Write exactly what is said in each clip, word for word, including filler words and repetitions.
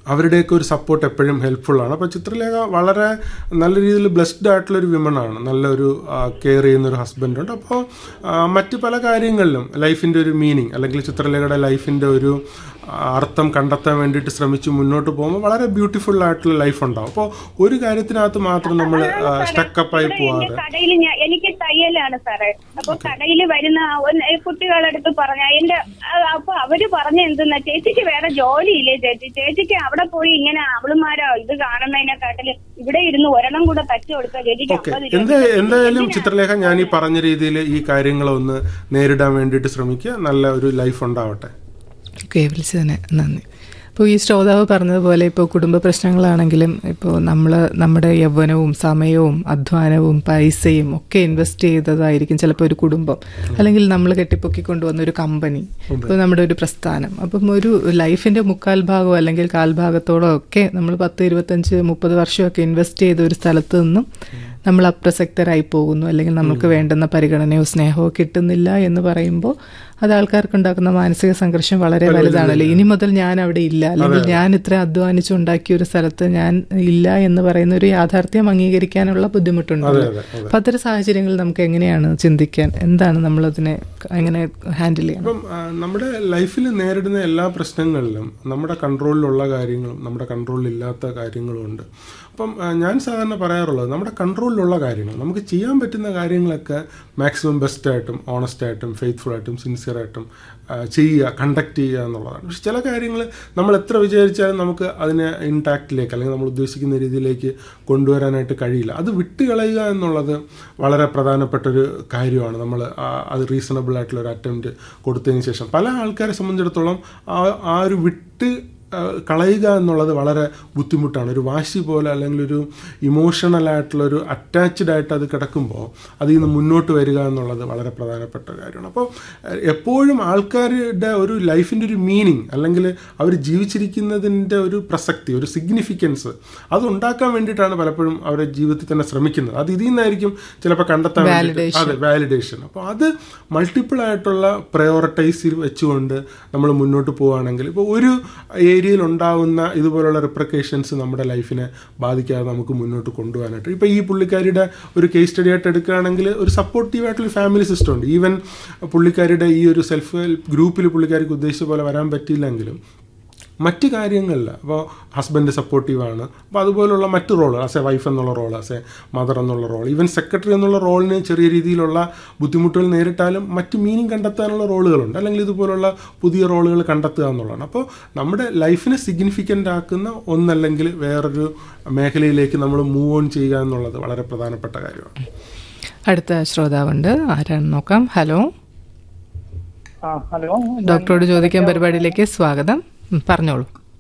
അവരുടെയൊക്കെ ഒരു സപ്പോർട്ട് എപ്പോഴും ഹെൽപ്ഫുള്ളാണ്. അപ്പോൾ ചിത്രലേഖ വളരെ നല്ല രീതിയിൽ ബ്ലെസ്ഡ് ആയിട്ടുള്ളൊരു വിമണാണ്. നല്ലൊരു കെയർ ചെയ്യുന്നൊരു ഹസ്ബൻഡുണ്ട്. അപ്പോൾ മറ്റ് പല കാര്യങ്ങളിലും ലൈഫിൻ്റെ ഒരു മീനിങ് അല്ലെങ്കിൽ ചിത്രലേഖയുടെ ലൈഫിൻ്റെ ഒരു അർത്ഥം കണ്ടെത്താൻ വേണ്ടിയിട്ട് ശ്രമിച്ച് മുന്നോട്ട് പോകുമ്പോൾ വളരെ ബ്യൂട്ടിഫുൾ ആയിട്ടുള്ള ലൈഫ് ഉണ്ടാവും. അപ്പോൾ ഒരു കാര്യത്തിനകത്ത് മാത്രം നമ്മൾ സ്റ്റക്കപ്പായി പോവാതെ. കടയിൽ എനിക്ക് തയ്യലാണ് സാറേ. അപ്പൊ കടയിൽ വരുന്ന കുട്ടികളടുത്ത് പറഞ്ഞ എന്റെ അപ്പൊ അവര് പറഞ്ഞ എന്തെന്നാ, ചേച്ചിക്ക് വേറെ ജോലിയില്ലേ ചേച്ചി, ചേച്ചിക്ക് അവിടെ പോയി ഇങ്ങനെ അവളുമാരോ ഇത് കാണുന്നതിനെക്കാട്ടില് ഇവിടെ ഇരുന്ന് ഒരെണ്ണം കൂടെ തച്ചു കൊടുക്കുക ചേച്ചിക്ക്. എന്തായാലും ചിത്രലേഖ, ഞാൻ ഈ പറഞ്ഞ രീതിയിൽ ഈ കാര്യങ്ങളൊന്ന് നേരിടാൻ വേണ്ടിയിട്ട് ശ്രമിക്കുക. നല്ല ഒരു ലൈഫ് ഉണ്ടാവട്ടെ. ഓക്കെ, വിളിച്ചതിന് നന്ദി. ഇപ്പോൾ ഈ ശ്രോതാവ് പറഞ്ഞതുപോലെ ഇപ്പോൾ കുടുംബ പ്രശ്നങ്ങളാണെങ്കിലും ഇപ്പോൾ നമ്മൾ നമ്മുടെ യൗവനവും സമയവും അധ്വാനവും പൈസയും ഒക്കെ ഇൻവെസ്റ്റ് ചെയ്തതായിരിക്കും ചിലപ്പോൾ ഒരു കുടുംബം, അല്ലെങ്കിൽ നമ്മൾ കെട്ടിപ്പൊക്കിക്കൊണ്ടുവന്ന ഒരു കമ്പനി, ഇപ്പോൾ നമ്മുടെ ഒരു പ്രസ്ഥാനം. അപ്പം ഒരു ലൈഫിൻ്റെ മുക്കാൽ ഭാഗമോ അല്ലെങ്കിൽ കാൽഭാഗത്തോടോ ഒക്കെ നമ്മൾ പത്ത് ഇരുപത്തഞ്ച് മുപ്പത് വർഷമൊക്കെ ഇൻവെസ്റ്റ് ചെയ്ത ഒരു സ്ഥലത്ത് നിന്നും നമ്മൾ അപ്രസക്തരായി പോകുന്നു, അല്ലെങ്കിൽ നമുക്ക് വേണ്ടുന്ന പരിഗണനയോ സ്നേഹമോ കിട്ടുന്നില്ല എന്ന് പറയുമ്പോൾ അത് ആൾക്കാർക്ക് ഉണ്ടാക്കുന്ന മാനസിക സംഘർഷം വളരെ വലുതാണല്ലോ. ഇനി മുതൽ ഞാൻ അവിടെ ഇല്ല, അല്ലെങ്കിൽ ഞാൻ ഇത്ര അധ്വാനിച്ചുണ്ടാക്കിയ ഒരു സ്ഥലത്ത് ഞാൻ ഇല്ല എന്ന് പറയുന്ന ഒരു യാഥാർത്ഥ്യം അംഗീകരിക്കാനുള്ള ബുദ്ധിമുട്ടുണ്ടല്ലോ. അപ്പം അത്തരം സാഹചര്യങ്ങളിൽ നമുക്ക് എങ്ങനെയാണ് ചിന്തിക്കാൻ, എന്താണ് നമ്മളതിനെ എങ്ങനെ ഹാൻഡിൽ ചെയ്യണം? ഇപ്പം നമ്മുടെ ലൈഫിൽ നേരിടുന്ന എല്ലാ പ്രശ്നങ്ങളിലും നമ്മുടെ കൺട്രോളിലുള്ള കാര്യങ്ങളും നമ്മുടെ കൺട്രോളിലില്ലാത്ത കാര്യങ്ങളും ഉണ്ട്. അപ്പം ഞാൻ സാധാരണ പറയാറുള്ളത്, നമ്മുടെ കൺട്രോളിലുള്ള കാര്യങ്ങൾ, നമുക്ക് ചെയ്യാൻ പറ്റുന്ന കാര്യങ്ങളൊക്കെ മാക്സിമം ബെസ്റ്റായിട്ടും ഓണസ്റ്റായിട്ടും ഫെയ്ത്ത്ഫുള്ളായിട്ടും സിൻസിയറായിട്ടും ചെയ്യുക, കണ്ടക്ട് ചെയ്യുക എന്നുള്ളതാണ്. പക്ഷെ ചില കാര്യങ്ങൾ നമ്മൾ എത്ര വിചാരിച്ചാലും നമുക്ക് അതിനെ ഇൻടാക്റ്റിലേക്ക് അല്ലെങ്കിൽ നമ്മൾ ഉദ്ദേശിക്കുന്ന രീതിയിലേക്ക് കൊണ്ടുവരാനായിട്ട് കഴിയില്ല. അത് വിട്ടുകളയുക എന്നുള്ളത് വളരെ പ്രധാനപ്പെട്ടൊരു കാര്യമാണ്. നമ്മൾ അത് റീസണബിൾ ആയിട്ടുള്ള ഒരു അറ്റംപ്റ്റ് കൊടുത്തതിന് ശേഷം പല ആൾക്കാരെ സംബന്ധിച്ചിടത്തോളം ആ ആ ഒരു വിട്ട് കളയുക എന്നുള്ളത് വളരെ ബുദ്ധിമുട്ടാണ്. ഒരു വാശി പോലെ അല്ലെങ്കിൽ ഒരു ഇമോഷണലായിട്ടുള്ളൊരു അറ്റാച്ച്ഡ് ആയിട്ട് അത് കിടക്കുമ്പോൾ അതിൽ നിന്ന് മുന്നോട്ട് വരിക എന്നുള്ളത് വളരെ പ്രധാനപ്പെട്ട കാര്യമാണ്. അപ്പോൾ എപ്പോഴും ആൾക്കാരുടെ ഒരു ലൈഫിൻ്റെ ഒരു മീനിങ് അല്ലെങ്കിൽ അവർ ജീവിച്ചിരിക്കുന്നതിൻ്റെ ഒരു പ്രസക്തി, ഒരു സിഗ്നിഫിക്കൻസ് അത് ഉണ്ടാക്കാൻ വേണ്ടിയിട്ടാണ് പലപ്പോഴും അവരുടെ ജീവിതത്തിൽ തന്നെ ശ്രമിക്കുന്നത്. അത് ഇതിൽ നിന്നായിരിക്കും ചിലപ്പോൾ കണ്ടെത്താൻ വേണ്ടിയിട്ട്. അതെ, വാലിഡേഷൻ. അപ്പോൾ അത് മൾട്ടിപ്പിൾ ആയിട്ടുള്ള പ്രയോറിറ്റൈസിൽ വെച്ചുകൊണ്ട് നമ്മൾ മുന്നോട്ട് പോവുകയാണെങ്കിൽ ഇപ്പോൾ ഒരു ഏരിയയിൽ ഉണ്ടാകുന്ന ഇതുപോലുള്ള റിപ്രിക്കേഷൻസ് നമ്മുടെ ലൈഫിനെ ബാധിക്കാതെ നമുക്ക് മുന്നോട്ട് കൊണ്ടുപോകാനായിട്ട്. ഇപ്പോൾ ഈ പുള്ളിക്കാരിയുടെ ഒരു കേസ് സ്റ്റഡി ആയിട്ട് എടുക്കുകയാണെങ്കിൽ ഒരു സപ്പോർട്ടീവായിട്ടുള്ള ഫാമിലി സിസ്റ്റം ഉണ്ട്. ഈവൻ പുള്ളിക്കാരിയുടെ ഈ ഒരു സെൽഫ് ഹെൽപ്പ് ഗ്രൂപ്പിൽ പുള്ളിക്കാരിക്ക് ഉദ്ദേശിച്ച പോലെ വരാൻ പറ്റിയില്ലെങ്കിലും മറ്റ് കാര്യങ്ങളിൽ അപ്പോൾ ഹസ്ബൻഡ് സപ്പോർട്ടീവാണ്. അപ്പോൾ അതുപോലുള്ള മറ്റ് റോള്, ആസ് എ വൈഫ് എന്നുള്ള റോൾ, ആസ് എ മദർ എന്നുള്ള റോൾ, ഈവൻ സെക്രട്ടറി എന്നുള്ള റോളിന് ചെറിയ രീതിയിലുള്ള ബുദ്ധിമുട്ടുകൾ നേരിട്ടാലും മറ്റ് മീനിങ് കണ്ടെത്താനുള്ള റോളുകളുണ്ട്, അല്ലെങ്കിൽ ഇതുപോലുള്ള പുതിയ റോളുകൾ കണ്ടെത്തുക എന്നുള്ളതാണ്. അപ്പോൾ നമ്മുടെ ലൈഫിനെ സിഗ്നിഫിക്കൻ്റ് ആക്കുന്ന ഒന്നല്ലെങ്കിൽ വേറൊരു മേഖലയിലേക്ക് നമ്മൾ മൂവ് ഓൺ ചെയ്യുക എന്നുള്ളത് വളരെ പ്രധാനപ്പെട്ട കാര്യമാണ്. അടുത്ത ശ്രോതാവുണ്ട്, ആരാണെന്ന് നോക്കാം. ഹലോ, ഹലോ, ഡോക്ടറോട് ചോദിക്കാൻ പരിപാടിയിലേക്ക് സ്വാഗതം. പറഞ്ഞോളൂ.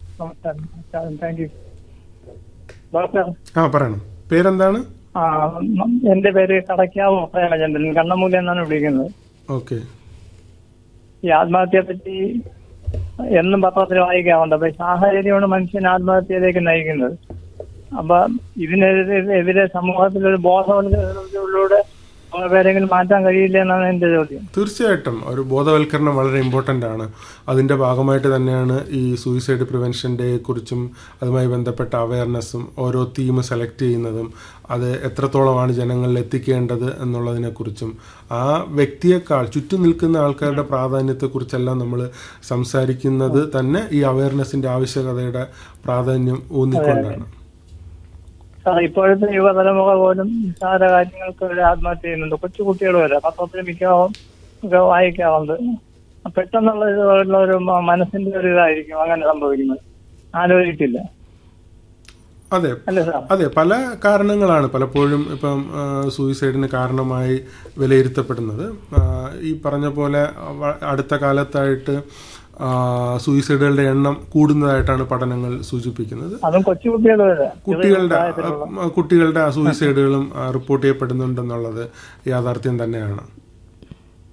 ആ പറയണം. പേരെന്താണ്? എന്റെ പേര് കടക്കാവ് പ്രേമചന്ദ്രൻ, കണ്ണമൂല എന്നാണ് വിളിക്കുന്നത്. ഓക്കെ. ഈ ആത്മഹത്യയെ പറ്റി എന്നും പത്രത്തിൽ വായിക്കാറുണ്ട്. അപ്പൊ സാഹചര്യമാണ് മനുഷ്യൻ ആത്മഹത്യയിലേക്ക് നയിക്കുന്നത്. അപ്പൊ ഇതിനെതിരെ സമൂഹത്തിലൊരു ബോധവൽക്കരണത്തിലൂടെ പേരെങ്കിലും മാറ്റാൻ കഴിയില്ല എന്നാണ് എൻ്റെ ചോദ്യം. തീർച്ചയായിട്ടും ഒരു ബോധവൽക്കരണം വളരെ ഇമ്പോർട്ടൻ്റ് ആണ്. അതിൻ്റെ ഭാഗമായിട്ട് തന്നെയാണ് ഈ സൂയിസൈഡ് പ്രിവെൻഷൻ ഡേയെ കുറിച്ചും അതുമായി ബന്ധപ്പെട്ട അവയർനെസ്സും ഓരോ തീം സെലക്ട് ചെയ്യുന്നതും അത് എത്രത്തോളമാണ് ജനങ്ങളിൽ എത്തിക്കേണ്ടത് എന്നുള്ളതിനെക്കുറിച്ചും ആ വ്യക്തിയെക്കാൾ ചുറ്റും നിൽക്കുന്ന ആൾക്കാരുടെ പ്രാധാന്യത്തെക്കുറിച്ചെല്ലാം നമ്മൾ സംസാരിക്കുന്നത് തന്നെ ഈ അവയർനെസ്സിൻ്റെ ആവശ്യകതയുടെ പ്രാധാന്യം ഊന്നിക്കൊണ്ടാണ്. ഇപ്പോഴത്തെ യുവതലമുറ പോലും നിസ്സാര കാര്യങ്ങൾക്ക് വരെ ആത്മഹത്യ ചെയ്യുന്നുണ്ട്. കൊച്ചുകുട്ടികൾ വരെ പത്രത്തിൽ മിക്കവാറും ഒക്കെ വായിക്കാറുണ്ട്. പെട്ടെന്നുള്ള ഇതുള്ള ഒരു മനസ്സിന്റെ ഒരു ഇതായിരിക്കും അങ്ങനെ സംഭവിക്കുന്നത്, ആലോചിക്കില്ല. അതെ അതെ പല കാരണങ്ങളാണ് പലപ്പോഴും ഇപ്പം സൂയിസൈഡിന് കാരണമായി വിലയിരുത്തപ്പെടുന്നത്. ഈ പറഞ്ഞ പോലെ അടുത്ത കാലത്തായിട്ട് സൂയിസൈഡുകളുടെ എണ്ണം കൂടുന്നതായിട്ടാണ് പഠനങ്ങൾ സൂചിപ്പിക്കുന്നത്. കുട്ടികളുടെ കുട്ടികളുടെ സൂയിസൈഡുകളും റിപ്പോർട്ട് ചെയ്യപ്പെടുന്നുണ്ടെന്നുള്ളത് യാഥാർത്ഥ്യം തന്നെയാണ്.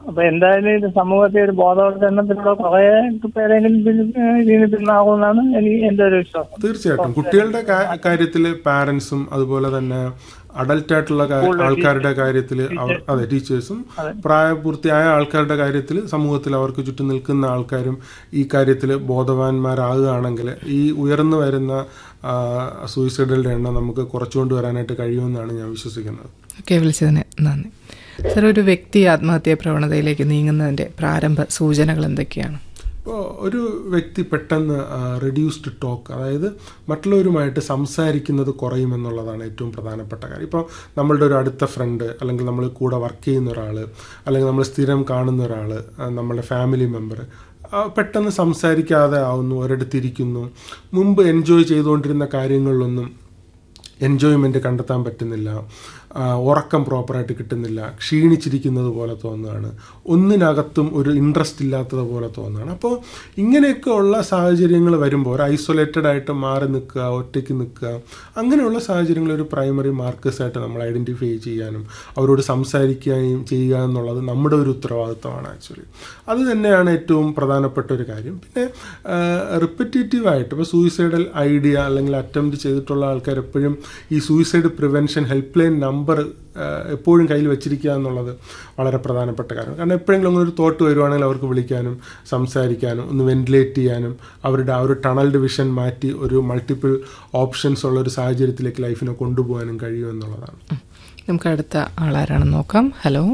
അപ്പൊ എന്തായാലും ഇത് സമൂഹത്തെ ഒരു ബോധവൽക്കരണത്തിലൂടെ കുറെ പേരെങ്കിലും ഇതിന് പിന്നാകുമെന്നാണ് എനിക്ക് എന്റെ ഒരു വിശ്വാസം. തീർച്ചയായിട്ടും കുട്ടികളുടെ കാര്യത്തിൽ പാരന്റ്സും അതുപോലെ തന്നെ അഡൽട്ട് ആയിട്ടുള്ള ആൾക്കാരുടെ കാര്യത്തിൽ അവർ അതെ ടീച്ചേഴ്സും പ്രായപൂർത്തിയായ ആൾക്കാരുടെ കാര്യത്തിൽ സമൂഹത്തിൽ അവർക്ക് ചുറ്റും നിൽക്കുന്ന ആൾക്കാരും ഈ കാര്യത്തിൽ ബോധവാന്മാരാകുകയാണെങ്കിൽ ഈ ഉയർന്നു വരുന്ന സൂയിസൈഡുകളുടെ എണ്ണം നമുക്ക് കുറച്ചുകൊണ്ട് വരാനായിട്ട് കഴിയുമെന്നാണ് ഞാൻ വിശ്വസിക്കുന്നത്. ഓക്കെ, വിളിച്ചതിന് നന്ദി. സർ, ഒരു വ്യക്തി ആത്മഹത്യാ പ്രവണതയിലേക്ക് നീങ്ങുന്നതിൻ്റെ പ്രാരംഭ സൂചനകൾ എന്തൊക്കെയാണ്? ഇപ്പോൾ ഒരു വ്യക്തി പെട്ടെന്ന് റെഡ്യൂസ്ഡ് ടോക്ക്, അതായത് മറ്റുള്ളവരുമായിട്ട് സംസാരിക്കുന്നത് കുറയുമെന്നുള്ളതാണ് ഏറ്റവും പ്രധാനപ്പെട്ട കാര്യം. ഇപ്പോൾ നമ്മളുടെ ഒരു അടുത്ത ഫ്രണ്ട്, അല്ലെങ്കിൽ നമ്മൾ കൂടെ വർക്ക് ചെയ്യുന്ന ഒരാൾ, അല്ലെങ്കിൽ നമ്മൾ സ്ഥിരം കാണുന്ന ഒരാൾ, നമ്മളുടെ ഫാമിലി മെമ്പർ പെട്ടെന്ന് സംസാരിക്കാതെ ആവുന്നു, ഒരിടത്തിരിക്കുന്നു. മുമ്പ് എൻജോയ് ചെയ്തുകൊണ്ടിരുന്ന കാര്യങ്ങളിലൊന്നും എൻജോയ്മെൻറ്റ് കണ്ടെത്താൻ പറ്റുന്നില്ല, ഉറക്കം പ്രോപ്പറായിട്ട് കിട്ടുന്നില്ല, ക്ഷീണിച്ചിരിക്കുന്നത് പോലെ തോന്നുകയാണ്, ഒന്നിനകത്തും ഒരു ഇൻട്രസ്റ്റ് ഇല്ലാത്തത് പോലെ തോന്നുകയാണ്. അപ്പോൾ ഇങ്ങനെയൊക്കെ ഉള്ള സാഹചര്യങ്ങൾ വരുമ്പോൾ ഒരു ഐസൊലേറ്റഡ് ആയിട്ട് മാറി നിൽക്കുക, ഒറ്റയ്ക്ക് നിൽക്കുക, അങ്ങനെയുള്ള സാഹചര്യങ്ങൾ ഒരു പ്രൈമറി മാർക്കേഴ്സായിട്ട് നമ്മൾ ഐഡൻറ്റിഫൈ ചെയ്യാനും അവരോട് സംസാരിക്കുകയും ചെയ്യുക എന്നുള്ളത് നമ്മുടെ ഒരു ഉത്തരവാദിത്തമാണ് ആക്ച്വലി. അത് തന്നെയാണ് ഏറ്റവും പ്രധാനപ്പെട്ട ഒരു കാര്യം. പിന്നെ റിപ്പറ്റേറ്റീവായിട്ട് ഇപ്പോൾ സൂയിസൈഡൽ ഐഡിയ അല്ലെങ്കിൽ അറ്റംപ്റ്റ് ചെയ്തിട്ടുള്ള ആൾക്കാർ എപ്പോഴും ഈ suicide prevention help line number എപ്പോഴും കയ്യിൽ വെച്ചിരിക്കുക എന്നുള്ളത് വളരെ പ്രധാനപ്പെട്ട കാര്യം. കാരണം എപ്പോഴെങ്കിലും അങ്ങനെ ഒരു തോട്ട് വരുവാണെങ്കിൽ അവർക്ക് വിളിക്കാനും സംസാരിക്കാനും ഒന്ന് വെന്റിലേറ്റ് ചെയ്യാനും അവരുടെ ആ ഒരു ടണൽഡ് വിഷൻ മാറ്റി ഒരു മൾട്ടിപ്പിൾ ഓപ്ഷൻസ് ഉള്ള ഒരു സാഹചര്യത്തിലേക്ക് ലൈഫിനെ കൊണ്ടുപോകാനും കഴിയും എന്നുള്ളതാണ്. നമുക്ക് അടുത്ത ആളാരാണെന്ന് നോക്കാം. ഹലോ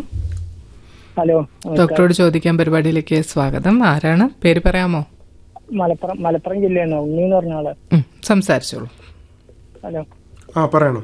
ഹലോ, ഡോക്ടറോട് ചോദിക്കാൻ പരിപാടിയിലേക്ക് സ്വാഗതം. ആരാണ്? പേര് പറയാമോ? മലപ്പുറം മലപ്പുറം ജില്ലയാണ് ഉണ്ണി എന്ന് പറഞ്ഞ ആള്. സംസാരിച്ചോളൂ. ഹലോ ആ പറയണോ?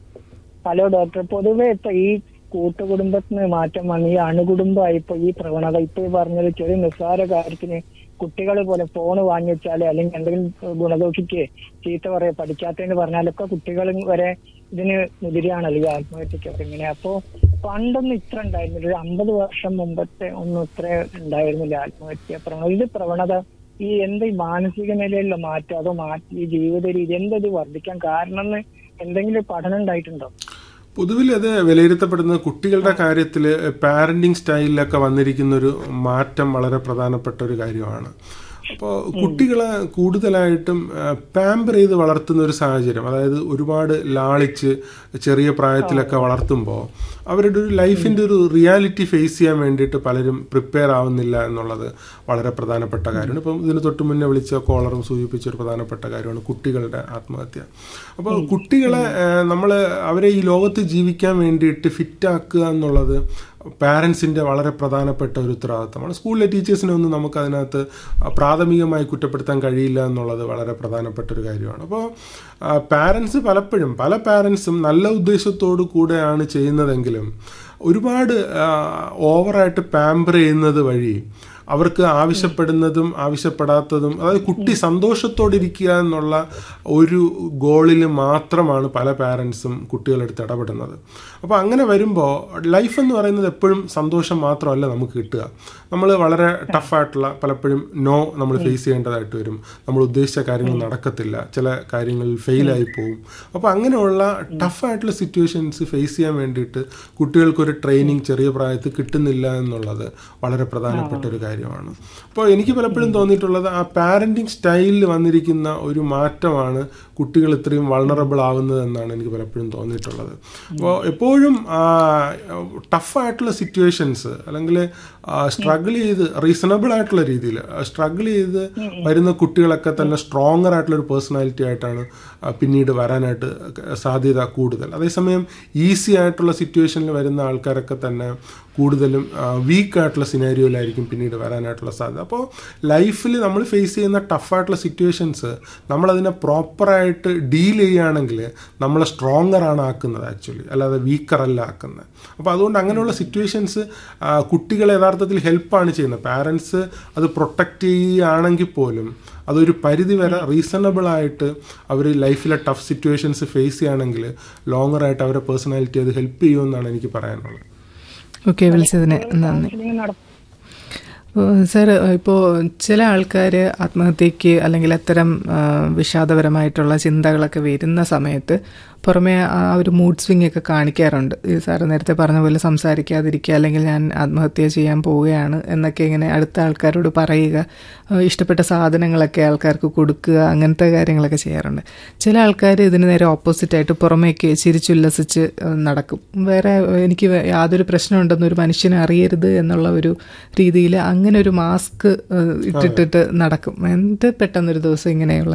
ഹലോ ഡോക്ടർ, പൊതുവെ ഇപ്പൊ ഈ കൂട്ടുകുടുംബത്തിന് മാറ്റം വന്ന് ഈ അണുകുടുംബമായി ഇപ്പൊ ഈ പ്രവണത ഇപ്പൊ ഈ പറഞ്ഞത് ചെറിയ നിസ്സാര കാര്യത്തിന് കുട്ടികൾ പോലെ ഫോൺ വാങ്ങി വെച്ചാല് അല്ലെങ്കിൽ എന്തെങ്കിലും ഗുണദോഷിക്ക് ചീത്ത പറയാ പഠിക്കാത്തതെന്ന് പറഞ്ഞാലൊക്കെ കുട്ടികൾ വരെ ഇതിന് മുതിരാണല്ലോ ഈ ആത്മഹത്യക്കൊക്കെ ഇങ്ങനെ. അപ്പോ പണ്ടൊന്നും ഇത്ര ഉണ്ടായിരുന്നില്ല, ഒരു അമ്പത് വർഷം മുമ്പത്തെ ഒന്നും ഇത്ര ഉണ്ടായിരുന്നില്ല ആത്മഹത്യ പ്രവണത. ഇത് പ്രവണത ഈ എന്ത് ഈ മാനസിക നിലയിലുള്ള മാറ്റം, അതോ മാറ്റി ഈ ജീവിത രീതി എന്തത് വർദ്ധിക്കാൻ കാരണം എന്ന് എന്തെങ്കിലും പഠനം ഉണ്ടായിട്ടുണ്ടോ? പൊതുവിൽ അത് വിലയിരുത്തപ്പെടുന്നത് കുട്ടികളുടെ കാര്യത്തിൽ പാരന്റിങ് സ്റ്റൈലിലൊക്കെ വന്നിരിക്കുന്ന ഒരു മാറ്റം വളരെ പ്രധാനപ്പെട്ട ഒരു കാര്യമാണ്. അപ്പോൾ കുട്ടികളെ കൂടുതലായിട്ടും പാമ്പർ ചെയ്ത് വളർത്തുന്ന ഒരു സാഹചര്യം, അതായത് ഒരുപാട് ലാളിച്ച് ചെറിയ പ്രായത്തിലൊക്കെ വളർത്തുമ്പോൾ അവരുടെ ഒരു ലൈഫിൻ്റെ ഒരു റിയാലിറ്റി ഫേസ് ചെയ്യാൻ വേണ്ടിയിട്ട് പലരും പ്രിപ്പയർ ആവുന്നില്ല എന്നുള്ളത് വളരെ പ്രധാനപ്പെട്ട കാര്യമാണ്. ഇപ്പം ഇതിന് തൊട്ട് മുന്നേ വിളിച്ച കോളറും സൂചിപ്പിച്ച ഒരു പ്രധാനപ്പെട്ട കാര്യമാണ് കുട്ടികളുടെ ആത്മഹത്യ. അപ്പോൾ കുട്ടികളെ നമ്മൾ അവരെ ഈ ലോകത്ത് ജീവിക്കാൻ വേണ്ടിയിട്ട് ഫിറ്റാക്കുക എന്നുള്ളത് പാരൻസിൻ്റെ വളരെ പ്രധാനപ്പെട്ട ഒരു ഉത്തരവാദിത്തമാണ്. സ്കൂളിലെ ടീച്ചേഴ്സിനെ ഒന്നും നമുക്കതിനകത്ത് പ്രാഥമികമായി കുറ്റപ്പെടുത്താൻ കഴിയില്ല എന്നുള്ളത് വളരെ പ്രധാനപ്പെട്ട ഒരു കാര്യമാണ്. അപ്പോൾ പാരൻസ് പലപ്പോഴും പല പാരൻസും നല്ല ഉദ്ദേശത്തോടു കൂടെയാണ് ചെയ്യുന്നതെങ്കിലും ഒരുപാട് ഓവറായിട്ട് പാമ്പർ ചെയ്യുന്നത് വഴി അവർക്ക് ആവശ്യപ്പെടുന്നതും ആവശ്യപ്പെടാത്തതും, അതായത് കുട്ടി സന്തോഷത്തോടിരിക്കുക എന്നുള്ള ഒരു ഗോളിൽ മാത്രമാണ് പല പാരൻസും കുട്ടികളെടുത്ത് ഇടപെടുന്നത്. അപ്പോൾ അങ്ങനെ വരുമ്പോൾ ലൈഫ് എന്ന് പറയുന്നത് എപ്പോഴും സന്തോഷം മാത്രമല്ല നമുക്ക് കിട്ടുക. നമ്മൾ വളരെ ടഫായിട്ടുള്ള പലപ്പോഴും നോ നമ്മൾ ഫേസ് ചെയ്യേണ്ടതായിട്ട് വരും. നമ്മൾ ഉദ്ദേശിച്ച കാര്യങ്ങൾ നടക്കത്തില്ല, ചില കാര്യങ്ങളിൽ ഫെയിലായി പോകും. അപ്പോൾ അങ്ങനെയുള്ള ടഫായിട്ടുള്ള സിറ്റുവേഷൻസ് ഫേസ് ചെയ്യാൻ വേണ്ടിയിട്ട് കുട്ടികൾക്കൊരു ട്രെയിനിങ് ചെറിയ പ്രായത്തിൽ കിട്ടുന്നില്ല എന്നുള്ളത് വളരെ പ്രധാനപ്പെട്ട ഒരു കാര്യം. അപ്പോൾ എനിക്ക് പലപ്പോഴും തോന്നിയിട്ടുള്ളത് ആ പാരന്റിങ് സ്റ്റൈലിൽ വന്നിരിക്കുന്ന ഒരു മാറ്റമാണ് കുട്ടികൾ ഇത്രയും വൾണറബിൾ ആവുന്നത് എന്നാണ് എനിക്ക് പലപ്പോഴും തോന്നിയിട്ടുള്ളത്. അപ്പോൾ എപ്പോഴും ടഫായിട്ടുള്ള സിറ്റുവേഷൻസ് അല്ലെങ്കിൽ സ്ട്രഗിൾ ചെയ്ത് റീസണബിൾ ആയിട്ടുള്ള രീതിയിൽ സ്ട്രഗിൾ ചെയ്ത് വരുന്ന കുട്ടികളൊക്കെ തന്നെ സ്ട്രോങ്ങർ ആയിട്ടുള്ള ഒരു പേഴ്സണാലിറ്റി ആയിട്ടാണ് പിന്നീട് വരാനായിട്ട് സാധ്യത കൂടുതൽ. അതേസമയം ഈസി ആയിട്ടുള്ള സിറ്റുവേഷനിൽ വരുന്ന ആൾക്കാരൊക്കെ തന്നെ കൂടുതലും വീക്കായിട്ടുള്ള സിനാരിയോയിലായിരിക്കും പിന്നീട് വരാനായിട്ടുള്ള സാധ്യത. അപ്പോൾ ലൈഫിൽ നമ്മൾ ഫേസ് ചെയ്യുന്ന ടഫായിട്ടുള്ള സിറ്റുവേഷൻസ് നമ്മളതിനെ പ്രോപ്പറായിട്ട് ഡീൽ ചെയ്യുകയാണെങ്കിൽ നമ്മളെ സ്ട്രോങ്ങറാണ് ആക്കുന്നത് ആക്ച്വലി, അല്ലാതെ വീക്കറല്ല ആക്കുന്നത്. അപ്പോൾ അതുകൊണ്ട് അങ്ങനെയുള്ള സിറ്റുവേഷൻസ് കുട്ടികളെ യഥാർത്ഥത്തിൽ ഹെൽപ്പാണ് ചെയ്യുന്നത്. പാരൻസ് അത് പ്രൊട്ടക്റ്റ് ചെയ്യുകയാണെങ്കിൽ പോലും അതൊരു പരിധി വരെ റീസണബിളായിട്ട് അവർ ലൈഫിലെ ടഫ് സിറ്റുവേഷൻസ് ഫേസ് ചെയ്യുകയാണെങ്കിൽ ലോങ്ങറായിട്ട് അവരുടെ പേഴ്സണാലിറ്റി അത് ഹെൽപ്പ് ചെയ്യുമെന്നാണ് എനിക്ക് പറയാനുള്ളത്. ഓക്കെ, വിളിച്ചതിന് നന്ദി. സാർ, ഇപ്പോൾ ചില ആൾക്കാർ ആത്മഹത്യക്ക് അല്ലെങ്കിൽ അത്തരം വിഷാദപരമായിട്ടുള്ള ചിന്തകളൊക്കെ വരുന്ന സമയത്ത് പുറമെ ആ ഒരു മൂഡ് സ്വിങ് ഒക്കെ കാണിക്കാറുണ്ട്. ഈ സാറ് നേരത്തെ പറഞ്ഞ പോലെ സംസാരിക്കാതിരിക്കുക, അല്ലെങ്കിൽ ഞാൻ ആത്മഹത്യ ചെയ്യാൻ പോവുകയാണ് എന്നൊക്കെ ഇങ്ങനെ അടുത്ത ആൾക്കാരോട് പറയുക, ഇഷ്ടപ്പെട്ട സാധനങ്ങളൊക്കെ ആൾക്കാർക്ക് കൊടുക്കുക, അങ്ങനത്തെ കാര്യങ്ങളൊക്കെ ചെയ്യാറുണ്ട്. ചില ആൾക്കാർ ഇതിന് നേരെ ഓപ്പോസിറ്റായിട്ട് പുറമേക്ക് ചിരിച്ചുല്ലസിച്ച് നടക്കും. വേറെ എനിക്ക് യാതൊരു പ്രശ്നമുണ്ടെന്നൊരു മനുഷ്യനെ അറിയരുത് എന്നുള്ള ഒരു രീതിയിൽ അങ്ങനെ ഒരു മാസ്ക് ഇട്ടിട്ടിട്ട് നടക്കും. എന്നിട്ട് പെട്ടെന്നൊരു ദിവസം ഇങ്ങനെയുള്ള